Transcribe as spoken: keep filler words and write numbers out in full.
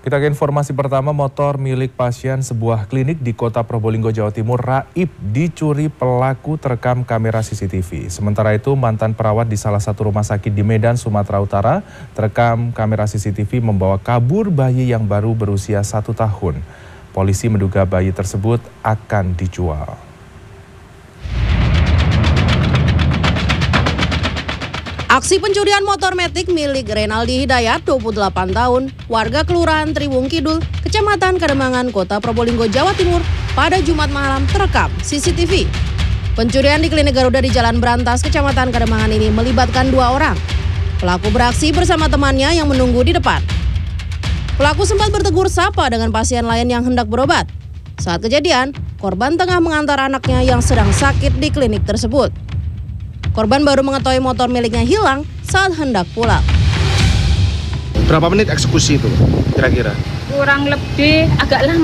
Kita ke informasi pertama, motor milik pasien sebuah klinik di Kota Probolinggo, Jawa Timur raib dicuri pelaku terekam kamera C C T V. Sementara itu mantan perawat di salah satu rumah sakit di Medan, Sumatera Utara terekam kamera C C T V membawa kabur bayi yang baru berusia satu tahun. Polisi menduga bayi tersebut akan dijual. Aksi pencurian motor metik milik Renaldi Hidayat, dua puluh delapan tahun, warga Kelurahan Triwung Kidul, Kecamatan Kademangan, Kota Probolinggo, Jawa Timur, pada Jumat malam terekam C C T V. Pencurian di klinik Garuda di Jalan Berantas, Kecamatan Kademangan ini melibatkan dua orang. Pelaku beraksi bersama temannya yang menunggu di depan. Pelaku sempat bertegur sapa dengan pasien lain yang hendak berobat. Saat kejadian, korban tengah mengantar anaknya yang sedang sakit di klinik tersebut. Korban baru mengetahui motor miliknya hilang saat hendak pulang. Berapa menit eksekusi itu kira-kira? Kurang lebih agak lama.